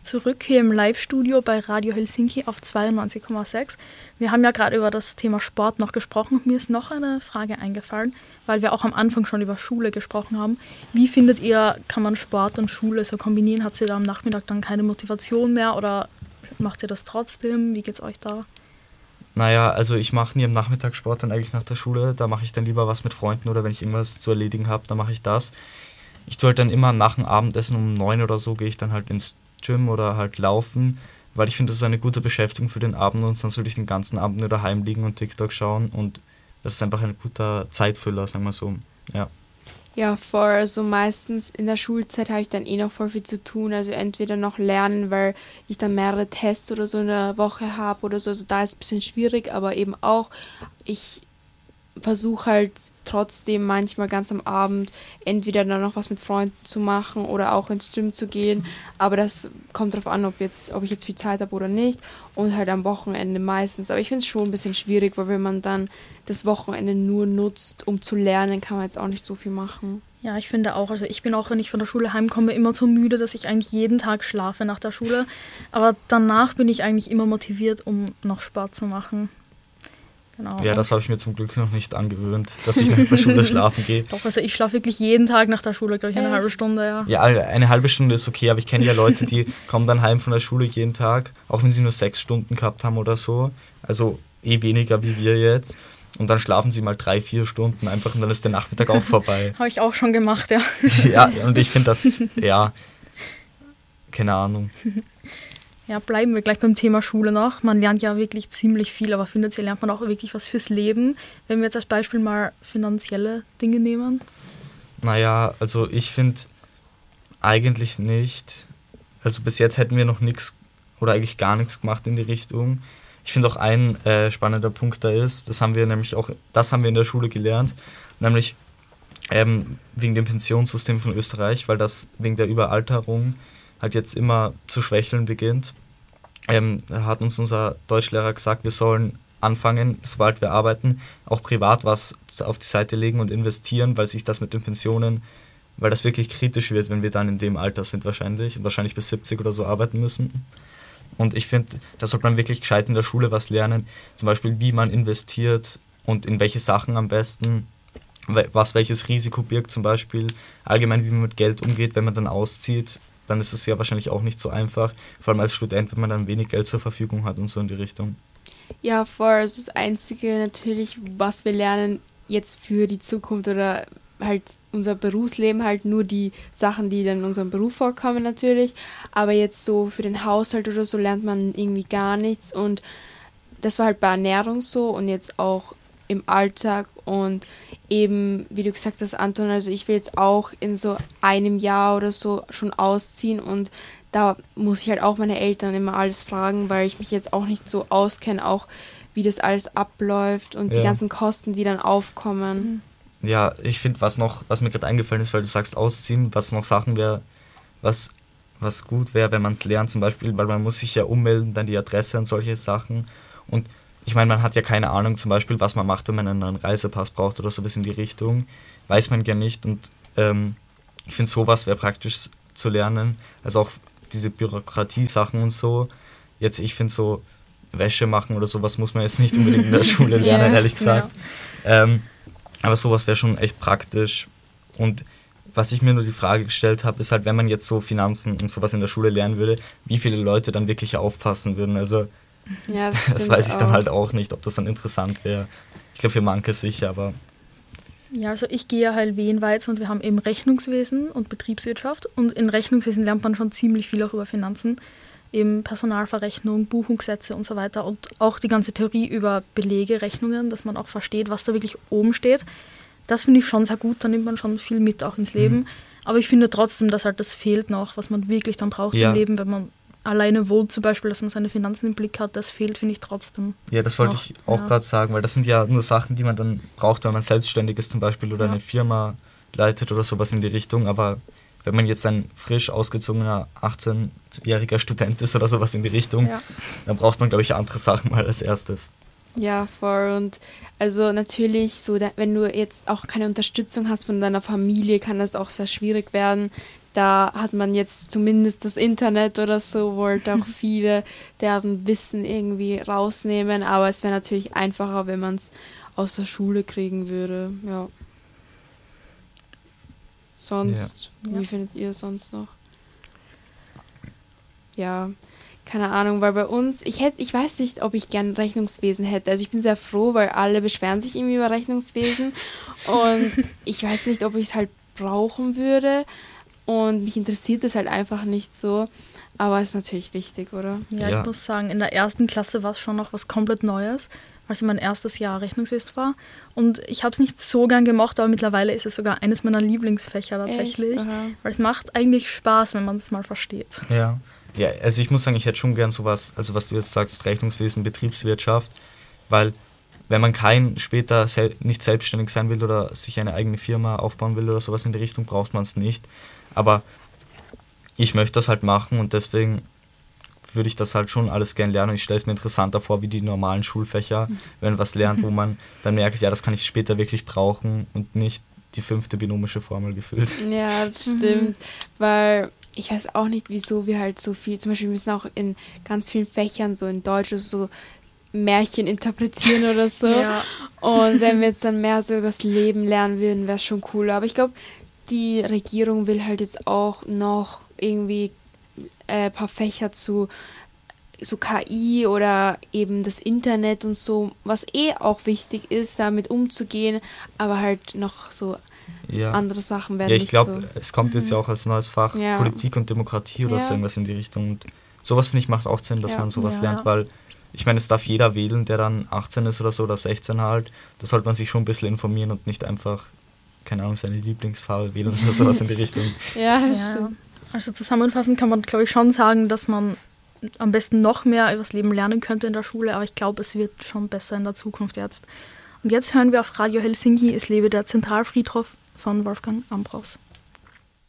zurück hier im Live-Studio bei Radio Helsinki auf 92,6. Wir haben ja gerade über das Thema Sport noch gesprochen. Mir ist noch eine Frage eingefallen, weil wir auch am Anfang schon über Schule gesprochen haben. Wie findet ihr, kann man Sport und Schule so kombinieren? Habt ihr da am Nachmittag dann keine Motivation mehr oder macht ihr das trotzdem? Wie geht's euch da? Naja, also ich mache nie am Nachmittag Sport dann eigentlich nach der Schule. Da mache ich dann lieber was mit Freunden oder wenn ich irgendwas zu erledigen habe, dann mache ich das. Ich tue halt dann immer nach dem Abendessen um 9 oder so, gehe ich dann halt ins Gym oder halt laufen, weil ich finde, das ist eine gute Beschäftigung für den Abend und sonst würde ich den ganzen Abend nur daheim liegen und TikTok schauen und das ist einfach ein guter Zeitfüller, sagen wir so, ja. Ja, voll. Also meistens in der Schulzeit habe ich dann noch voll viel zu tun. Also entweder noch lernen, weil ich dann mehrere Tests oder so in der Woche habe oder so. Also da ist es ein bisschen schwierig, aber eben auch, ich versuche halt trotzdem manchmal ganz am Abend entweder dann noch was mit Freunden zu machen oder auch ins Gym zu gehen. Aber das kommt darauf an, ob ich jetzt viel Zeit habe oder nicht. Und halt am Wochenende meistens. Aber ich finde es schon ein bisschen schwierig, weil wenn man dann das Wochenende nur nutzt, um zu lernen, kann man jetzt auch nicht so viel machen. Ja, ich finde auch, also ich bin auch, wenn ich von der Schule heimkomme, immer so müde, dass ich eigentlich jeden Tag schlafe nach der Schule. Aber danach bin ich eigentlich immer motiviert, um noch Sport zu machen. Genau. Ja, das habe ich mir zum Glück noch nicht angewöhnt, dass ich nach der Schule schlafen gehe. Doch, also ich schlafe wirklich jeden Tag nach der Schule, glaube ich, eine halbe Stunde, ja. Ja, eine halbe Stunde ist okay, aber ich kenne ja Leute, die kommen dann heim von der Schule jeden Tag, auch wenn sie nur 6 Stunden gehabt haben oder so, also weniger wie wir jetzt. Und dann schlafen sie mal 3-4 Stunden einfach und dann ist der Nachmittag auch vorbei. Habe ich auch schon gemacht, ja. Ja, und ich finde das, ja, keine Ahnung. Ja, bleiben wir gleich beim Thema Schule noch. Man lernt ja wirklich ziemlich viel, aber findet ihr, lernt man auch wirklich was fürs Leben? Wenn wir jetzt als Beispiel mal finanzielle Dinge nehmen. Naja, also ich finde eigentlich nicht. Also bis jetzt hätten wir noch nichts oder eigentlich gar nichts gemacht in die Richtung. Ich finde auch ein spannender Punkt da ist, das haben wir in der Schule gelernt, nämlich wegen dem Pensionssystem von Österreich, weil das wegen der Überalterung halt jetzt immer zu schwächeln beginnt, hat uns unser Deutschlehrer gesagt, wir sollen anfangen, sobald wir arbeiten, auch privat was auf die Seite legen und investieren, weil sich das mit den Pensionen, weil das wirklich kritisch wird, wenn wir dann in dem Alter sind wahrscheinlich und wahrscheinlich bis 70 oder so arbeiten müssen. Und ich finde, da sollte man wirklich gescheit in der Schule was lernen, zum Beispiel wie man investiert und in welche Sachen am besten, was welches Risiko birgt zum Beispiel, allgemein wie man mit Geld umgeht, wenn man dann auszieht, dann ist es ja wahrscheinlich auch nicht so einfach, vor allem als Student, wenn man dann wenig Geld zur Verfügung hat und so in die Richtung. Ja, voll. Also das Einzige natürlich, was wir lernen jetzt für die Zukunft oder halt unser Berufsleben, halt nur die Sachen, die dann in unserem Beruf vorkommen natürlich, aber jetzt so für den Haushalt oder so lernt man irgendwie gar nichts und das war halt bei Ernährung so und jetzt auch im Alltag und eben, wie du gesagt hast, Anton, also ich will jetzt auch in so einem Jahr oder so schon ausziehen und da muss ich halt auch meine Eltern immer alles fragen, weil ich mich jetzt auch nicht so auskenne, auch wie das alles abläuft und die ganzen Kosten, die dann aufkommen. Ja, ich finde, was mir gerade eingefallen ist, weil du sagst ausziehen, was noch Sachen wäre, was gut wäre, wenn man es lernt, zum Beispiel, weil man muss sich ja ummelden, dann die Adresse und solche Sachen und ich meine, man hat ja keine Ahnung zum Beispiel, was man macht, wenn man einen neuen Reisepass braucht oder sowas in die Richtung. Weiß man ja nicht und ich finde, sowas wäre praktisch zu lernen. Also auch diese Bürokratie-Sachen und so. Jetzt, ich finde so Wäsche machen oder sowas muss man jetzt nicht unbedingt in der Schule lernen, ehrlich gesagt. Ja. Aber sowas wäre schon echt praktisch. Und was ich mir nur die Frage gestellt habe, ist halt, wenn man jetzt so Finanzen und sowas in der Schule lernen würde, wie viele Leute dann wirklich aufpassen würden. Also ja, das weiß ich dann halt auch nicht, ob das dann interessant wäre. Ich glaube, für manche sicher, aber... Ja, also ich gehe ja HLW Weiz und wir haben eben Rechnungswesen und Betriebswirtschaft. Und in Rechnungswesen lernt man schon ziemlich viel auch über Finanzen. Eben Personalverrechnung, Buchungssätze und so weiter. Und auch die ganze Theorie über Belege, Rechnungen, dass man auch versteht, was da wirklich oben steht. Das finde ich schon sehr gut, da nimmt man schon viel mit auch ins Leben. Aber ich finde trotzdem, dass halt das fehlt noch, was man wirklich dann braucht im Leben, wenn man alleine wohnt zum Beispiel, dass man seine Finanzen im Blick hat, das fehlt, finde ich trotzdem. Ja, das wollte ich auch gerade sagen, weil das sind ja nur Sachen, die man dann braucht, wenn man selbstständig ist zum Beispiel oder eine Firma leitet oder sowas in die Richtung, aber wenn man jetzt ein frisch ausgezogener 18-jähriger Student ist oder sowas in die Richtung, dann braucht man, glaube ich, andere Sachen mal als erstes. Ja, voll. Und also natürlich, so wenn du jetzt auch keine Unterstützung hast von deiner Familie, kann das auch sehr schwierig werden. da hat man jetzt zumindest das Internet oder so, wo halt auch viele deren Wissen irgendwie rausnehmen, aber es wäre natürlich einfacher, wenn man es aus der Schule kriegen würde, ja. Sonst, wie findet ihr es sonst noch? Ja, keine Ahnung, weil bei uns, ich weiß nicht, ob ich gern Rechnungswesen hätte. Also ich bin sehr froh, weil alle beschweren sich irgendwie über Rechnungswesen und ich weiß nicht, ob ich es halt brauchen würde und mich interessiert es halt einfach nicht so, aber es ist natürlich wichtig, oder? Ja, ich muss sagen, in der 1. Klasse war es schon noch was komplett Neues, weil es mein erstes Jahr Rechnungswesen war und ich habe es nicht so gern gemocht, aber mittlerweile ist es sogar eines meiner Lieblingsfächer tatsächlich, weil es macht eigentlich Spaß, wenn man es mal versteht. Ja. Ja, also ich muss sagen, ich hätte schon gern sowas, also was du jetzt sagst, Rechnungswesen, Betriebswirtschaft, weil wenn man später nicht selbstständig sein will oder sich eine eigene Firma aufbauen will oder sowas in die Richtung, braucht man es nicht. Aber ich möchte das halt machen und deswegen würde ich das halt schon alles gern lernen. Ich stelle es mir interessanter vor, wie die normalen Schulfächer, wenn man was lernt, wo man dann merkt, ja, das kann ich später wirklich brauchen und nicht die 5. binomische Formel gefühlt. Ja, das stimmt, weil ich weiß auch nicht, wieso wir halt so viel, zum Beispiel wir müssen auch in ganz vielen Fächern, so in Deutsch, so Märchen interpretieren oder so. Ja. Und wenn wir jetzt dann mehr so über das Leben lernen würden, wäre es schon cooler. Aber ich glaube, die Regierung will halt jetzt auch noch irgendwie ein paar Fächer zu so KI oder eben das Internet und so, was auch wichtig ist, damit umzugehen, aber halt noch so andere Sachen werden nicht so. Ja, ich glaube, es kommt jetzt ja auch als neues Fach Politik und Demokratie oder so irgendwas in die Richtung. Und sowas, finde ich, macht auch Sinn, dass man sowas lernt, weil ich meine, es darf jeder wählen, der dann 18 ist oder so oder 16 halt. Da sollte man sich schon ein bisschen informieren und nicht einfach, keine Ahnung, seine Lieblingsfarbe wählen oder sowas in die Richtung. Ja, das stimmt. Also zusammenfassend kann man, glaube ich, schon sagen, dass man am besten noch mehr über das Leben lernen könnte in der Schule, aber ich glaube, es wird schon besser in der Zukunft jetzt. Und jetzt hören wir auf Radio Helsinki, es lebe der Zentralfriedhof von Wolfgang Ambros.